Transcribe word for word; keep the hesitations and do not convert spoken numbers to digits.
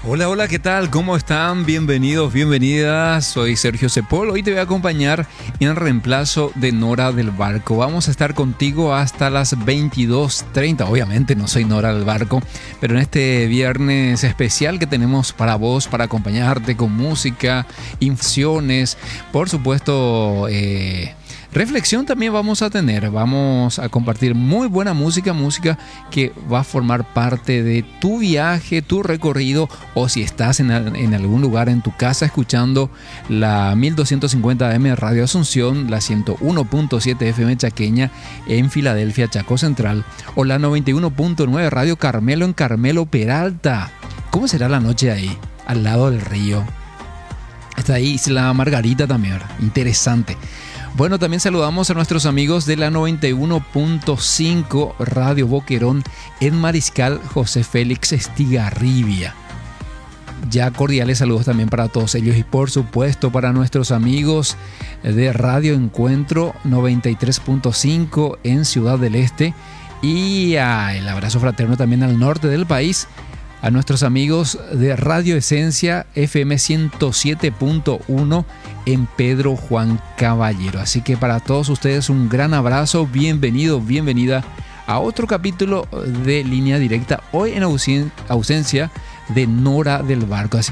Hola, hola, ¿qué tal? ¿Cómo están? Bienvenidos, bienvenidas. Soy Sergio Cepol. Hoy te voy a acompañar en el reemplazo de Nora del Barco. Vamos a estar contigo hasta las veintidós treinta. Obviamente no soy Nora del Barco, pero en este viernes especial que tenemos para vos, para acompañarte con música, infusiones, por supuesto, eh, reflexión también vamos a tener. Vamos a compartir muy buena música, música que va a formar parte de tu viaje, tu recorrido, o si estás en, en algún lugar en tu casa escuchando la mil doscientos cincuenta A M Radio Asunción, la ciento uno punto siete F M Chaqueña en Filadelfia, Chaco Central, o la noventa y uno punto nueve Radio Carmelo en Carmelo Peralta. ¿Cómo será la noche ahí, al lado del río? Está ahí Isla Margarita también, interesante. Bueno, también saludamos a nuestros amigos de la noventa y uno punto cinco Radio Boquerón en Mariscal José Félix Estigarribia. Ya cordiales saludos también para todos ellos y por supuesto para nuestros amigos de Radio Encuentro noventa y tres punto cinco en Ciudad del Este, y ah, el abrazo fraterno también al norte del país, a nuestros amigos de Radio Esencia F M ciento siete punto uno en Pedro Juan Caballero. Así que para todos ustedes un gran abrazo, bienvenido, bienvenida a otro capítulo de Línea Directa, hoy en ausen- ausencia de Nora del Barco. Así